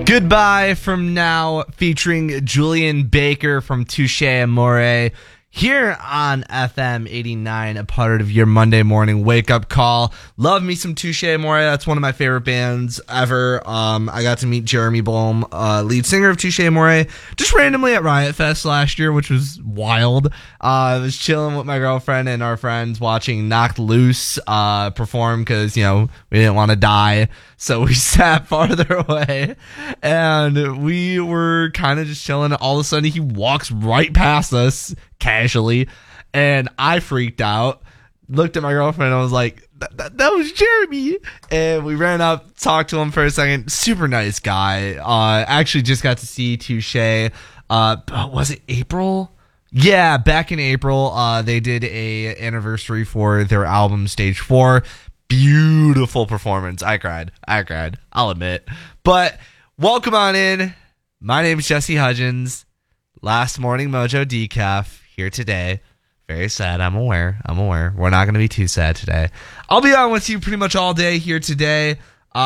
Goodbye from Now, featuring Julian Baker from Touche Amore, here on FM 89, a part of your Monday morning wake-up call. Love me some Touche Amore. That's one of my favorite bands ever. I got to meet Jeremy Boehm, lead singer of Touche Amore, just randomly at Riot Fest last year, which was wild. I was chilling with my girlfriend and our friends watching Knocked Loose perform because, we didn't want to die. So we sat farther away, and we were kind of just chilling. All of a sudden, he walks right past us casually, and I freaked out. Looked at my girlfriend, and I was like, that was Jeremy. And we ran up, talked to him for a second. Super nice guy. Actually just got to see Touche. Was it April? Yeah, back in April, they did a anniversary for their album Stage 4. Beautiful performance. I cried. I'll admit. But welcome on in. My name is Jesse Hudgens. Last Morning Mojo Decaf here today. Very sad. I'm aware. We're not going to be too sad today. I'll be on with you pretty much all day here today.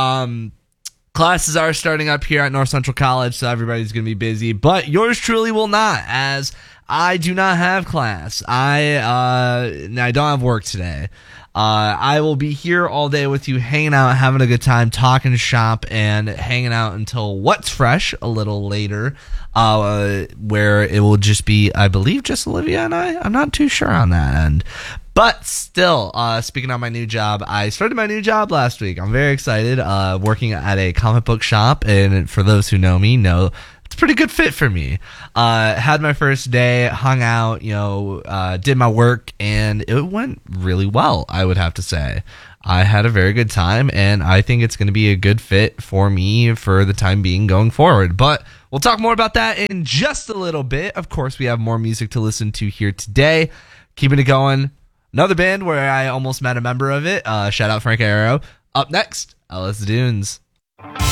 Classes are starting up here at North Central College, so everybody's going to be busy. But yours truly will not, as I do not have class. I don't have work today. I will be here all day with you, hanging out, having a good time, talking shop, and hanging out until What's Fresh a little later, where it will just be, I believe, just Olivia and I. I'm not too sure on that end. But still, speaking of my new job, I started my new job last week. I'm very excited, working at a comic book shop, and for those who know me, know it's a pretty good fit for me. Had my first day, hung out, did my work, and it went really well, I would have to say. I had a very good time, and I think it's going to be a good fit for me for the time being going forward. But we'll talk more about that in just a little bit. Of course, we have more music to listen to here today. Keeping it going. Another band where I almost met a member of it. Shout out Frank Arrow. Up next, Ellis Dunes.